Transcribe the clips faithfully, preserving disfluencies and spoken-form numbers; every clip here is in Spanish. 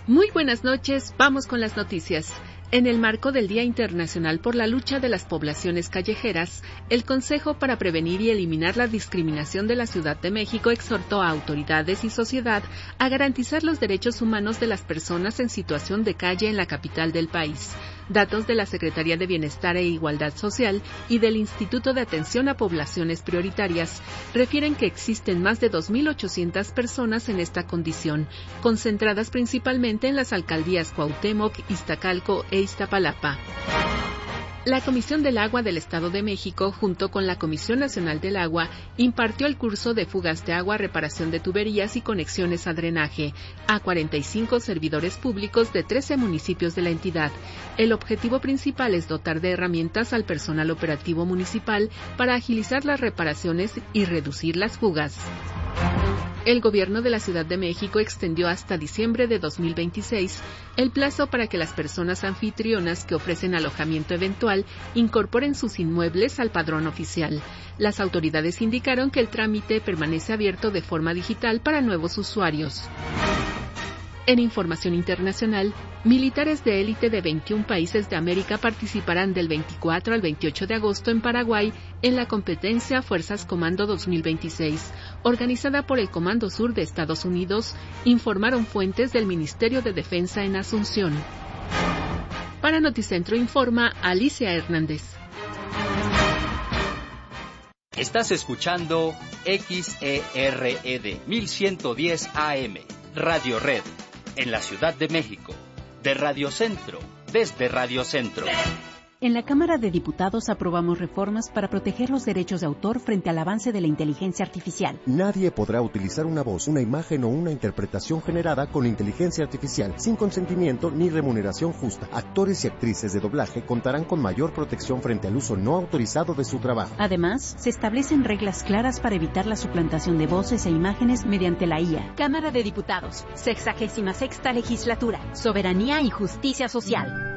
Muy buenas noches, vamos con las noticias. En el marco del Día Internacional por la Lucha de las Poblaciones Callejeras, el Consejo para Prevenir y Eliminar la Discriminación de la Ciudad de México exhortó a autoridades y sociedad a garantizar los derechos humanos de las personas en situación de calle en la capital del país. Datos de la Secretaría de Bienestar e Igualdad Social y del Instituto de Atención a Poblaciones Prioritarias refieren que existen más de dos mil ochocientas personas en esta condición, concentradas principalmente en las alcaldías Cuauhtémoc, Iztacalco e Iztapalapa. La Comisión del Agua del Estado de México, junto con la Comisión Nacional del Agua, impartió el curso de fugas de agua, reparación de tuberías y conexiones a drenaje a cuarenta y cinco servidores públicos de trece municipios de la entidad. El objetivo principal es dotar de herramientas al personal operativo municipal para agilizar las reparaciones y reducir las fugas. El Gobierno de la Ciudad de México extendió hasta diciembre de dos mil veintiséis el plazo para que las personas anfitrionas que ofrecen alojamiento eventual incorporen sus inmuebles al padrón oficial. Las autoridades indicaron que el trámite permanece abierto de forma digital para nuevos usuarios. En información internacional, militares de élite de veintiún países de América participarán del veinticuatro al veintiocho de agosto en Paraguay en la competencia Fuerzas Comando dos mil veintiséis, organizada por el Comando Sur de Estados Unidos, informaron fuentes del Ministerio de Defensa en Asunción. Para Noticentro informa Alicia Hernández. Estás escuchando X E R E D mil ciento diez A M, Radio Red, en la Ciudad de México, de Radio Centro, desde Radio Centro. En la Cámara de Diputados aprobamos reformas para proteger los derechos de autor frente al avance de la inteligencia artificial. Nadie podrá utilizar una voz, una imagen o una interpretación generada con inteligencia artificial sin consentimiento ni remuneración justa. Actores y actrices de doblaje contarán con mayor protección frente al uso no autorizado de su trabajo. Además, se establecen reglas claras para evitar la suplantación de voces e imágenes mediante la I A. Cámara de Diputados, sexagésima sexta legislatura, soberanía y justicia social.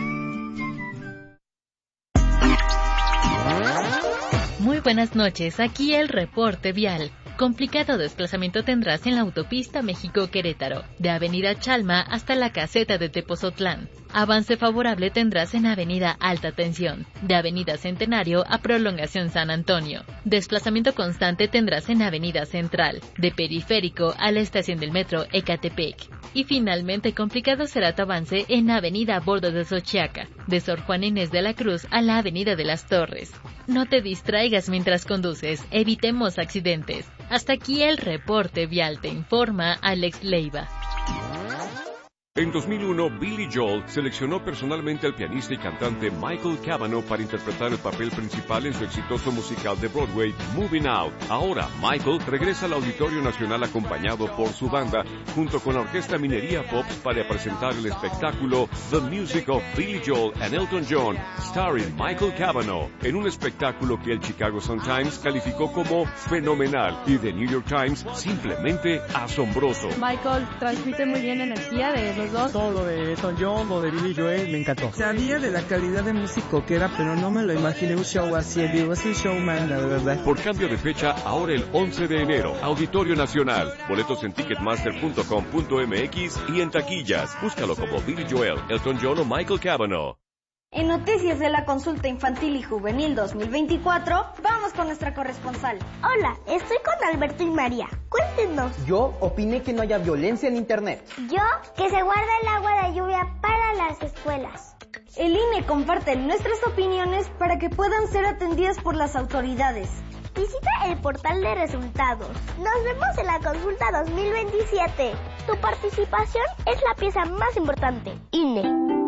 Muy buenas noches, aquí el reporte vial. Complicado desplazamiento tendrás en la autopista México-Querétaro, de Avenida Chalma hasta la caseta de Tepozotlán. Avance favorable tendrás en Avenida Alta Tensión, de Avenida Centenario a Prolongación San Antonio. Desplazamiento constante tendrás en Avenida Central, de Periférico a la estación del metro Ecatepec. Y finalmente complicado será tu avance en Avenida Bordo de Xochiaca, de Sor Juana Inés de la Cruz a la Avenida de las Torres. No te distraigas mientras conduces, evitemos accidentes. Hasta aquí el reporte vial, te informa Alex Leiva. En dos mil uno, Billy Joel seleccionó personalmente al pianista y cantante Michael Cavanaugh para interpretar el papel principal en su exitoso musical de Broadway, Moving Out. Ahora, Michael regresa al Auditorio Nacional acompañado por su banda, junto con la Orquesta Minería Pops para presentar el espectáculo The Music of Billy Joel and Elton John, starring Michael Cavanaugh, en un espectáculo que el Chicago Sun-Times calificó como fenomenal y The New York Times simplemente asombroso. Michael transmite muy bien energía de los dos. Todo lo de Elton John, lo de Billy Joel, me encantó. Sabía de la calidad de músico que era, pero no me lo imaginé un show así en vivo. Es un showman, la verdad. Por cambio de fecha, ahora el once de enero, Auditorio Nacional. Boletos en ticketmaster punto com punto m x y en taquillas. Búscalo como Billy Joel, Elton John o Michael Cavanaugh. En Noticias de la Consulta Infantil y Juvenil dos mil veinticuatro, vamos con nuestra corresponsal. Hola, estoy con Alberto y María. Cuéntenos. Yo opiné que no haya violencia en Internet. Yo, que se guarda el agua de lluvia para las escuelas. El I N E comparte nuestras opiniones para que puedan ser atendidas por las autoridades. Visita el portal de resultados. Nos vemos en la consulta dos mil veintisiete. Tu participación es la pieza más importante. I N E.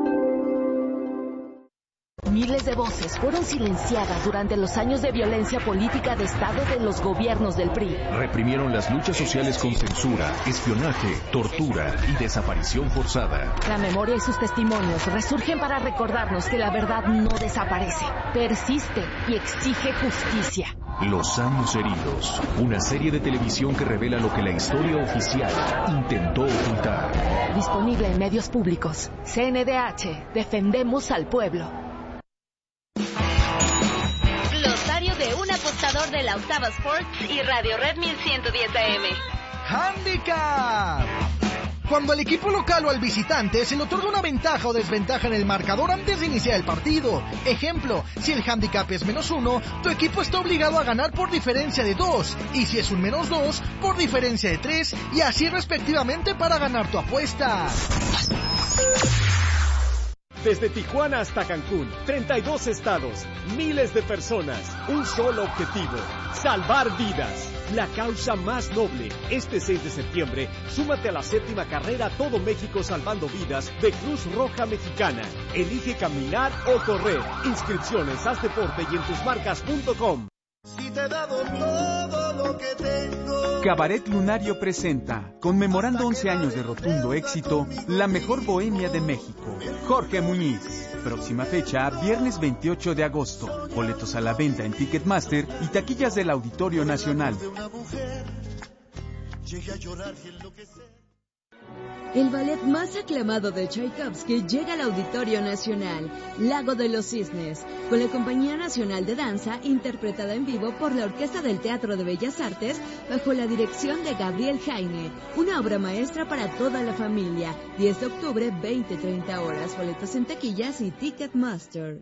Miles de voces fueron silenciadas durante los años de violencia política de Estado de los gobiernos del P R I. Reprimieron las luchas sociales con censura, espionaje, tortura y desaparición forzada. La memoria y sus testimonios resurgen para recordarnos que la verdad no desaparece, persiste y exige justicia. Los años heridos, una serie de televisión que revela lo que la historia oficial intentó ocultar. Disponible en medios públicos. C N D H, defendemos al pueblo. Glosario de un apostador de la Octava Sports y Radio Red mil ciento diez A M. Handicap. Cuando al equipo local o al visitante se le otorga una ventaja o desventaja en el marcador antes de iniciar el partido. Ejemplo, si el handicap es menos uno, tu equipo está obligado a ganar por diferencia de dos, y si es un menos dos, por diferencia de tres, y así respectivamente para ganar tu apuesta. Desde Tijuana hasta Cancún, treinta y dos estados, miles de personas, un solo objetivo, salvar vidas. La causa más noble. Este seis de septiembre, súmate a la séptima carrera Todo México Salvando Vidas de Cruz Roja Mexicana. Elige caminar o correr. Inscripciones, haz deporte y en tus marcas punto com. Si te he dado todo lo que tengo. Cabaret Lunario presenta, conmemorando once años de rotundo éxito, La Mejor Bohemia de México. Jorge Muñiz. Próxima fecha, viernes veintiocho de agosto. Boletos a la venta en Ticketmaster y taquillas del Auditorio Nacional. El ballet más aclamado de Tchaikovsky llega al Auditorio Nacional, Lago de los Cisnes, con la Compañía Nacional de Danza, interpretada en vivo por la Orquesta del Teatro de Bellas Artes, bajo la dirección de Gabriel Jaime. Una obra maestra para toda la familia. diez de octubre, veinte a treinta horas. Boletos en taquillas y Ticketmaster.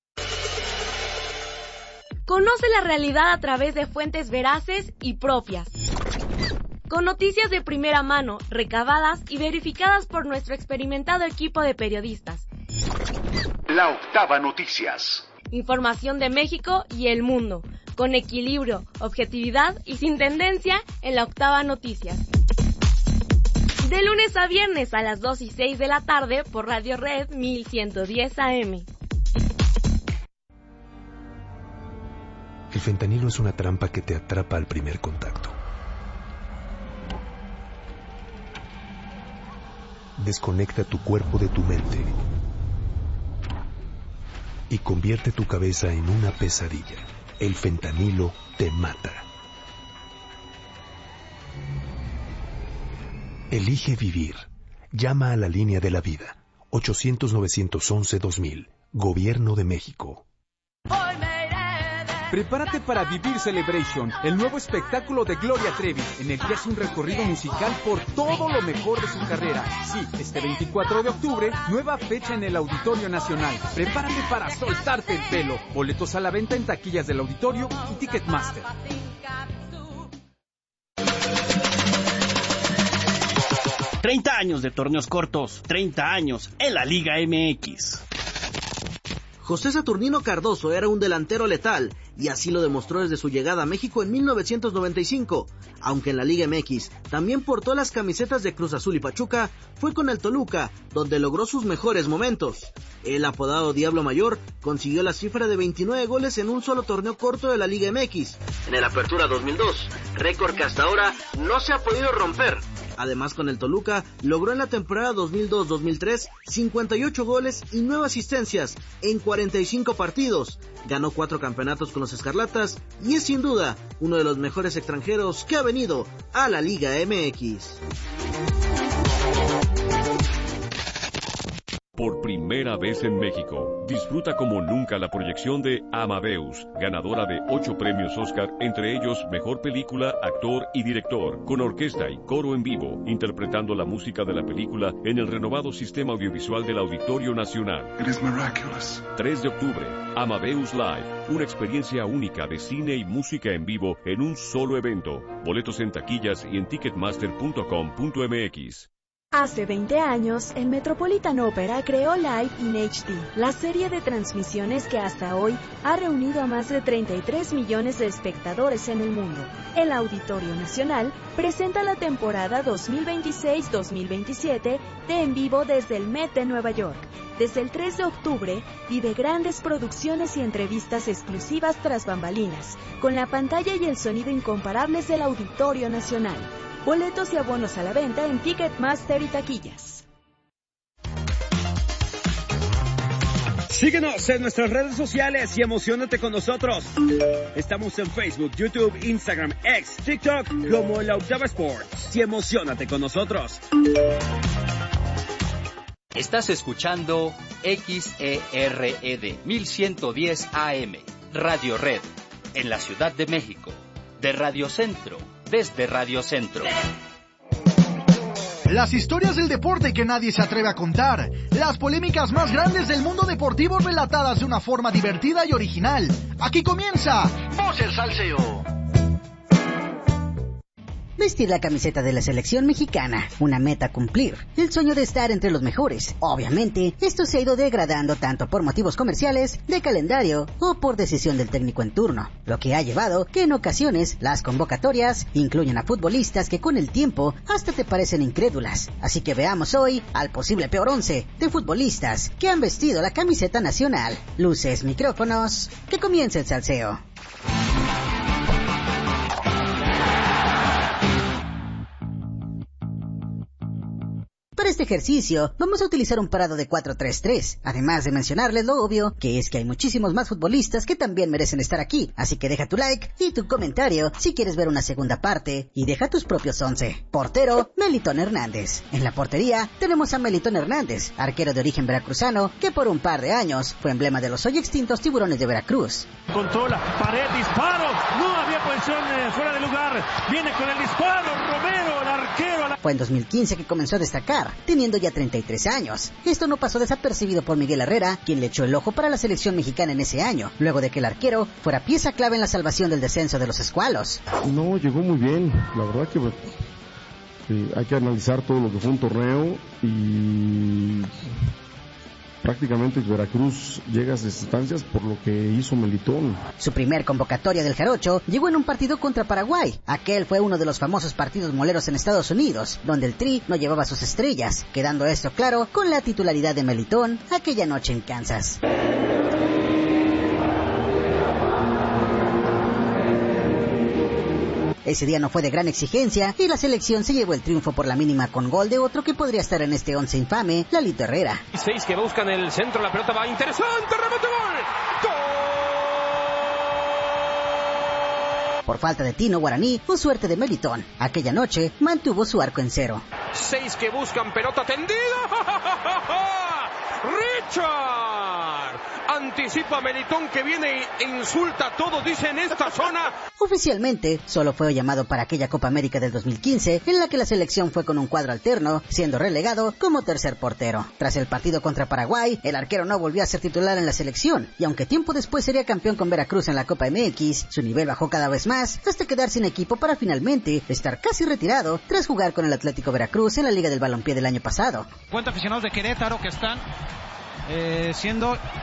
Conoce la realidad a través de fuentes veraces y propias. Con noticias de primera mano, recabadas y verificadas por nuestro experimentado equipo de periodistas. La Octava Noticias. Información de México y el mundo, con equilibrio, objetividad y sin tendencia en La Octava Noticias. De lunes a viernes a las dos y seis de la tarde por Radio Red mil ciento diez A M. El fentanilo es una trampa que te atrapa al primer contacto. Desconecta tu cuerpo de tu mente y convierte tu cabeza en una pesadilla. El fentanilo te mata. Elige vivir. Llama a la línea de la vida. ochocientos, novecientos once, dos mil. Gobierno de México. Prepárate para Vivir Celebration, el nuevo espectáculo de Gloria Trevi, en el que hace un recorrido musical por todo lo mejor de su carrera. Sí, este veinticuatro de octubre, nueva fecha en el Auditorio Nacional. Prepárate para soltarte el pelo. Boletos a la venta en taquillas del Auditorio y Ticketmaster. treinta años de torneos cortos, treinta años en la Liga M X. José Saturnino Cardoso era un delantero letal, y así lo demostró desde su llegada a México en mil novecientos noventa y cinco. Aunque en la Liga M X también portó las camisetas de Cruz Azul y Pachuca, fue con el Toluca donde logró sus mejores momentos. El apodado Diablo Mayor consiguió la cifra de veintinueve goles en un solo torneo corto de la Liga M X, en el Apertura dos mil dos, récord que hasta ahora no se ha podido romper. Además, con el Toluca, logró en la temporada dos mil dos dos mil tres cincuenta y ocho goles y nueve asistencias en cuarenta y cinco partidos. Ganó cuatro campeonatos con los Escarlatas y es sin duda uno de los mejores extranjeros que ha venido a la Liga M X. Por primera vez en México, disfruta como nunca la proyección de Amadeus, ganadora de ocho premios Oscar, entre ellos Mejor Película, Actor y Director, con orquesta y coro en vivo, interpretando la música de la película en el renovado sistema audiovisual del Auditorio Nacional. It is miraculous. tres de octubre, Amadeus Live, una experiencia única de cine y música en vivo en un solo evento. Boletos en taquillas y en ticketmaster punto com punto m x. Hace veinte años, el Metropolitan Opera creó Live in H D, la serie de transmisiones que hasta hoy ha reunido a más de treinta y tres millones de espectadores en el mundo. El Auditorio Nacional presenta la temporada dos mil veintiséis dos mil veintisiete de En Vivo desde el Met de Nueva York. Desde el tres de octubre, vive grandes producciones y entrevistas exclusivas tras bambalinas, con la pantalla y el sonido incomparables del Auditorio Nacional. Boletos y abonos a la venta en Ticketmaster y taquillas. Síguenos en nuestras redes sociales y emocionate con nosotros. Estamos en Facebook, YouTube, Instagram, X, TikTok como La Octava Sports. Y emocionate con nosotros. Estás escuchando X E R E D mil ciento diez A M, Radio Red, en la Ciudad de México, de Radio Centro. Desde Radio Centro. Las historias del deporte que nadie se atreve a contar. Las polémicas más grandes del mundo deportivo relatadas de una forma divertida y original. Aquí comienza Voz el Salseo. Vestir la camiseta de la selección mexicana, una meta a cumplir, el sueño de estar entre los mejores. Obviamente, esto se ha ido degradando tanto por motivos comerciales, de calendario o por decisión del técnico en turno, lo que ha llevado que en ocasiones las convocatorias incluyen a futbolistas que con el tiempo hasta te parecen incrédulas. Así que veamos hoy al posible peor once de futbolistas que han vestido la camiseta nacional. Luces, micrófonos, que comience el salseo. Para este ejercicio, vamos a utilizar un parado de cuatro tres tres, además de mencionarles lo obvio, que es que hay muchísimos más futbolistas que también merecen estar aquí, así que deja tu like y tu comentario si quieres ver una segunda parte, y deja tus propios once. Portero, Melitón Hernández. En la portería, tenemos a Melitón Hernández, arquero de origen veracruzano, que por un par de años fue emblema de los hoy extintos Tiburones de Veracruz. Controla, pared, disparo, no había posición eh, fuera de lugar, viene con el disparo, Romero, el arquero. La... Fue en dos mil quince que comenzó a destacar, teniendo ya treinta y tres años. Esto no pasó desapercibido por Miguel Herrera, quien le echó el ojo para la selección mexicana en ese año, luego de que el arquero fuera pieza clave en la salvación del descenso de los escualos. No, llegó muy bien, la verdad que eh, hay que analizar todo lo que fue un torneo y prácticamente Veracruz llega a esas instancias por lo que hizo Melitón. Su primer convocatoria del jarocho llegó en un partido contra Paraguay. Aquel fue uno de los famosos partidos moleros en Estados Unidos, donde el Tri no llevaba sus estrellas, quedando esto claro con la titularidad de Melitón aquella noche en Kansas. Ese día no fue de gran exigencia y la selección se llevó el triunfo por la mínima con gol de otro que podría estar en este once infame, Lalito Herrera. Seis que buscan el centro, la pelota va interesante, remate, gol. ¡Gol! Por falta de tino guaraní o suerte de Melitón, aquella noche mantuvo su arco en cero. Seis que buscan pelota tendida. ¡Richard! Anticipa Melitón que viene e insulta a todos, dice en esta zona. Oficialmente, solo fue llamado para aquella Copa América del dos mil quince, en la que la selección fue con un cuadro alterno, siendo relegado como tercer portero. Tras el partido contra Paraguay, el arquero no volvió a ser titular en la selección, y aunque tiempo después sería campeón con Veracruz en la Copa M X, su nivel bajó cada vez más, hasta quedar sin equipo para finalmente estar casi retirado tras jugar con el Atlético Veracruz en la Liga del Balompié del año pasado. Cuenta aficionados de Querétaro que están eh, siendo